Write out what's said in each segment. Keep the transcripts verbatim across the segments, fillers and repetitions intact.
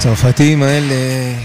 הצרפתים האלה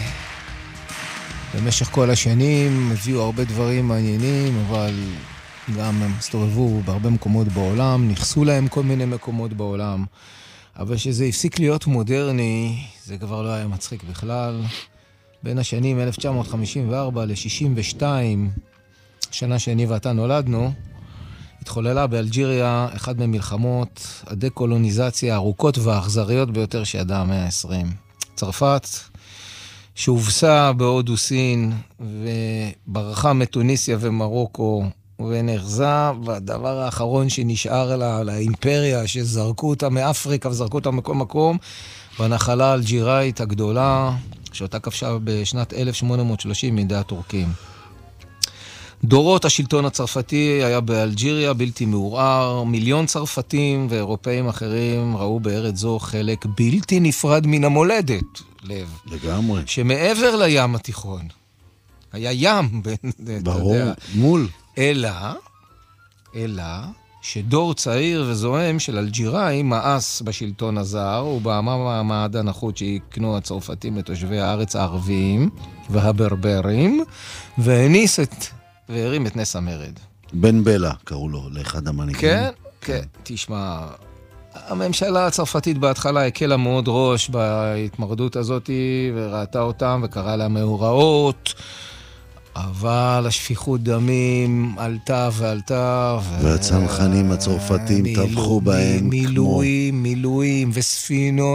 במשך כל השנים הביאו הרבה דברים מעניינים, אבל גם הם הסתובבו בהרבה מקומות בעולם, נכסו להם כל מיני מקומות בעולם, אבל שזה הפסיק להיות מודרני, זה כבר לא היה מצחיק בכלל. בין השנים אלף תשע מאות חמישים וארבע ל-שישים ושתיים, שנה שאני ואתה נולדנו, התחוללה באלג'יריה אחד ממלחמות הדקולוניזציה הארוכות והאכזריות ביותר שידעה המאה ה-עשרים. צרפת, שהובסה בהודו סין וברחה מתוניסיה ומרוקו ונחזה, והדבר האחרון שנשאר לה, לאימפריה שזרקו אותה מאפריקה וזרקו אותה מכל מקום, בנחלה האלג'יראית הגדולה, שאותה כבשה בשנת אלף שמונה מאות שלושים מידי הטורקים. דורות השלטון הצרפתי היה באלג'יריה בלתי מעורער, מיליון צרפתים ואירופאים אחרים ראו בארץ זו חלק בלתי נפרד מן המולדת, לב. לגמרי. שמעבר לים התיכון, היה ים בין, ברור, מול. אלא, אלא, שדור צעיר וזוהם של אלג'יראים מאס בשלטון הזר, ובמעמד הנחות שיקנו הצרפתים לתושבי הארץ הערביים והברברים, והניס את... והרים את נס המרד. בן בלה, קראו לו, לאחד המנהיגים. כן, כן. תשמע, הממשלה הצרפתית בהתחלה הקלה מאוד ראש בהתמרדות הזאת, וראתה אותם וקראה לה מאורעות, אבל השפיכות דמים עלתה ועלתה. והצנחנים הצרפתים טבחו בהם. מילואים, מילואים וספינות.